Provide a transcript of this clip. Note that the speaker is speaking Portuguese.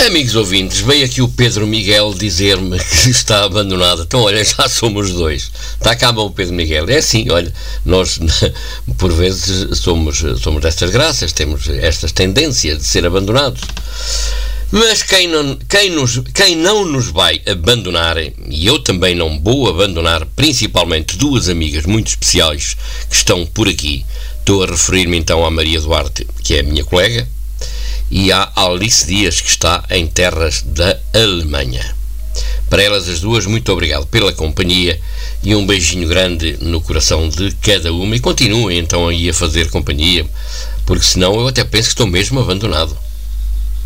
Amigos ouvintes, veio aqui o Pedro Miguel dizer-me que está abandonado. Então, olha, já somos dois. Está cá o Pedro Miguel. É assim, olha, nós, por vezes, somos destas graças, temos estas tendências de ser abandonados. Mas quem não nos vai abandonar, e eu também não vou abandonar, principalmente duas amigas muito especiais que estão por aqui. Estou a referir-me então à Maria Duarte, que é a minha colega, e à Alice Dias, que está em terras da Alemanha. Para elas as duas, muito obrigado pela companhia e um beijinho grande no coração de cada uma, e continuem então aí a fazer companhia, porque senão eu até penso que estou mesmo abandonado.